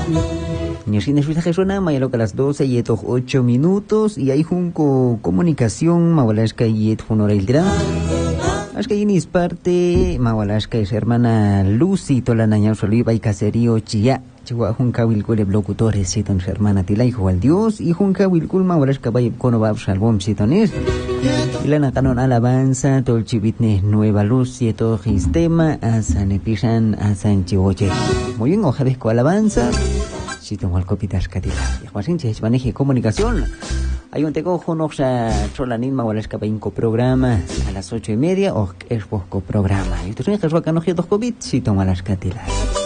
Ñashina Suiza suena mayalo que a las 12 y 8 minutos y hay junco comunicación mawalashka y honora el día. Ashka yinis parte mawalashka es hermana Lucy tolana ña soliva y caserío chía. Chihuahua junca wilcul locutores siton su hermana Tilay al Dios y junca wilcul mawalashka bay kono bab salvom sitones. Y la canon alabanza tolchivitne nueva luz sieto sistema asan episan asan chivoche. Muy bien, ojalá con alabanza. Si tengo el copitas catila. Y Juan se maneje comunicación. Hay un teco jonoxa cholanin mawalashka bainco programa a las 8:30 o es poco programa. Y tú sabes que es acá no dos COVID si tengo las catilas.